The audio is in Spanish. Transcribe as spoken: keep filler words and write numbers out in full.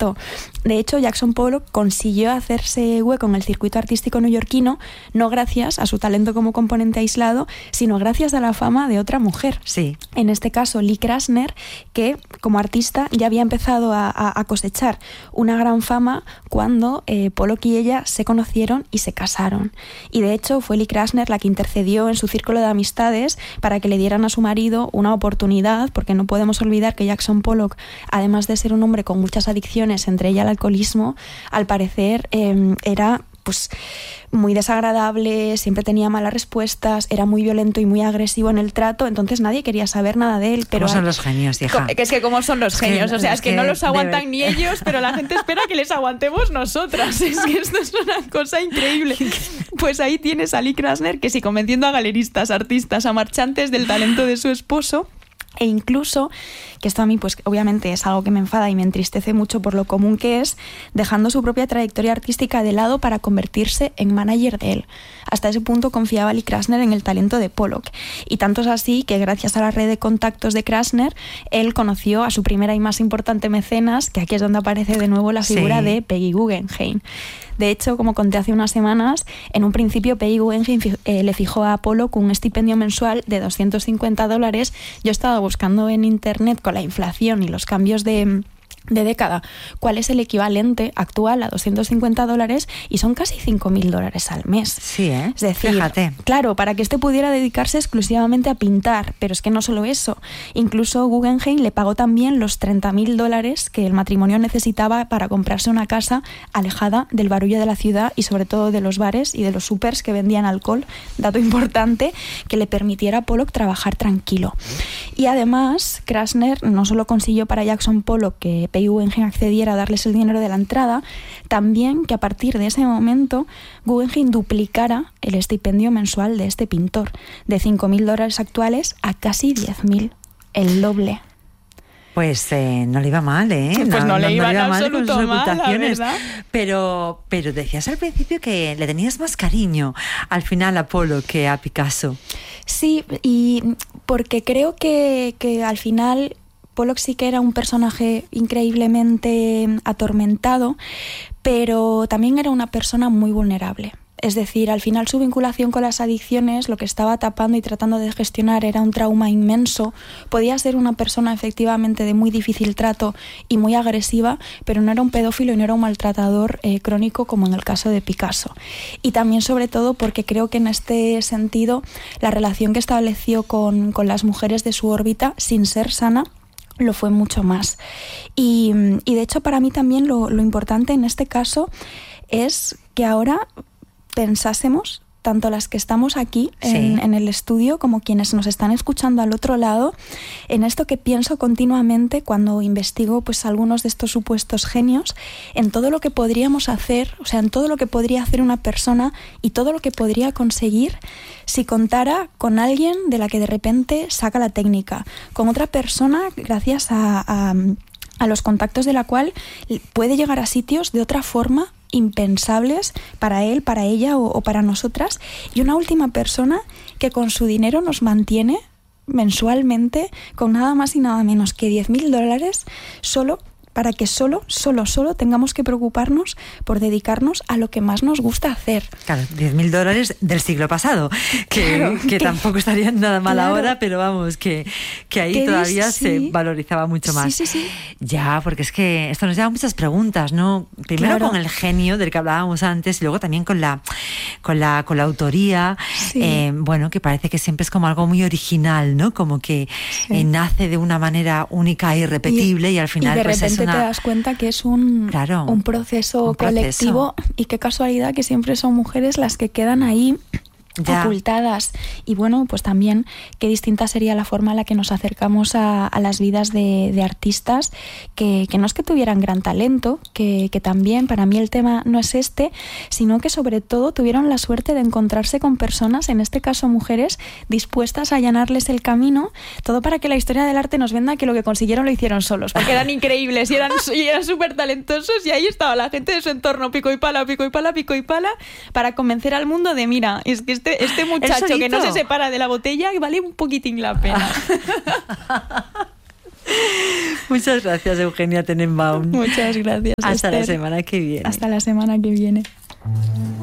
cierto. De hecho, Jackson Pollock consiguió hacerse hueco en el circuito artístico neoyorquino no gracias a su talento como componente aislado, sino gracias a la fama de otra mujer. Sí. En este caso, Lee Krasner, que como artista ya había empezado a, a, a cosechar una gran fama cuando eh, Pollock y ella se conocieron y se casaron. Y de hecho fue Lee Krasner la que intercedió en su círculo de amistades para que le dieran a su marido una oportunidad, porque no podemos olvidar que Jackson Pollock, además de ser un hombre con muchas adicciones, entre ellas el alcoholismo, al parecer eh, era pues muy desagradable, siempre tenía malas respuestas, era muy violento y muy agresivo en el trato, entonces nadie quería saber nada de él. Pero ¿Cómo son hay... los genios, hija? Que es que como son los genios, o sea, es que, que no los aguantan ver... ni ellos, pero la gente espera que les aguantemos nosotras. Es que esto es una cosa increíble. Pues ahí tienes a Lee Krasner, que sí, convenciendo a galeristas, artistas, a marchantes del talento de su esposo. E incluso, que esto a mí pues obviamente es algo que me enfada y me entristece mucho por lo común que es, dejando su propia trayectoria artística de lado para convertirse en manager de él. Hasta ese punto confiaba Lee Krasner en el talento de Pollock. Y tanto es así que gracias a la red de contactos de Krasner, él conoció a su primera y más importante mecenas, que aquí es donde aparece de nuevo la figura sí. de Peggy Guggenheim. De hecho, como conté hace unas semanas, en un principio Peggy Guggenheim eh, le fijó a Pollock un estipendio mensual de doscientos cincuenta dólares. Yo he estado buscando en internet con la inflación y los cambios de... de década, cuál es el equivalente actual a doscientos cincuenta dólares y son casi cinco mil dólares al mes. Sí, ¿eh? Es decir, fíjate. Claro, para que este pudiera dedicarse exclusivamente a pintar, pero es que no solo eso, incluso Guggenheim le pagó también los treinta mil dólares que el matrimonio necesitaba para comprarse una casa alejada del barullo de la ciudad y sobre todo de los bares y de los supers que vendían alcohol, dato importante, que le permitiera a Pollock trabajar tranquilo. Y además, Krasner no solo consiguió para Jackson Pollock que Peggy Guggenheim accediera a darles el dinero de la entrada, también que a partir de ese momento Guggenheim duplicara el estipendio mensual de este pintor, de cinco mil dólares actuales a casi diez mil, el doble. Pues eh, no le iba mal, ¿eh? Pues no, no le iba, no le iba en mal absoluto con sus mal, reputaciones. la verdad. Pero, pero decías al principio que le tenías más cariño al final a Pollock que a Picasso. Sí, y porque creo que, que al final Pollock sí que era un personaje increíblemente atormentado, pero también era una persona muy vulnerable. Es decir, al final su vinculación con las adicciones, lo que estaba tapando y tratando de gestionar era un trauma inmenso. Podía ser una persona efectivamente de muy difícil trato y muy agresiva, pero no era un pedófilo y no era un maltratador eh, crónico como en el caso de Picasso. Y también sobre todo porque creo que en este sentido la relación que estableció con, con las mujeres de su órbita, sin ser sana, lo fue mucho más. Y, y de hecho para mí también lo, lo importante en este caso es que ahora pensásemos, tanto las que estamos aquí en, sí. en el estudio como quienes nos están escuchando al otro lado, en esto que pienso continuamente cuando investigo pues algunos de estos supuestos genios, en todo lo que podríamos hacer, o sea, en todo lo que podría hacer una persona y todo lo que podría conseguir si contara con alguien de la que de repente saca la técnica, con otra persona gracias a, a, a los contactos de la cual puede llegar a sitios de otra forma impensables para él, para ella o, o para nosotras, y una última persona que con su dinero nos mantiene mensualmente con nada más y nada menos que diez mil dólares solo para que solo, solo, solo tengamos que preocuparnos por dedicarnos a lo que más nos gusta hacer. Claro, diez mil dólares del siglo pasado, que, claro, que, que tampoco estarían nada mal claro, ahora, pero vamos, que, que ahí que todavía sí. se valorizaba mucho más. Sí, sí, sí. Ya, porque es que esto nos lleva muchas preguntas, ¿no? Primero claro. con el genio del que hablábamos antes y luego también con la, con la, con la autoría, sí. eh, bueno, que parece que siempre es como algo muy original, ¿no? Como que sí. eh, nace de una manera única e irrepetible y, y al final y de pues repente es una... te das cuenta que es un, claro, un, proceso un colectivo proceso. Y qué casualidad que siempre son mujeres las que quedan ahí ya. ocultadas. Y bueno, pues también qué distinta sería la forma en la que nos acercamos a, a las vidas de, de artistas que, que no es que tuvieran gran talento, que, que también para mí el tema no es este, sino que sobre todo tuvieron la suerte de encontrarse con personas, en este caso mujeres, dispuestas a allanarles el camino, todo para que la historia del arte nos venda que lo que consiguieron lo hicieron solos, porque eran increíbles y eran y eran súper talentosos, y ahí estaba la gente de su entorno, pico y pala, pico y pala, pico y pala, para convencer al mundo de, mira, es que este, este muchacho que no se separa de la botella vale un poquitín la pena. Muchas gracias, Eugenia Tenenbaum. Muchas gracias. Hasta Esther. la semana que viene. Hasta la semana que viene.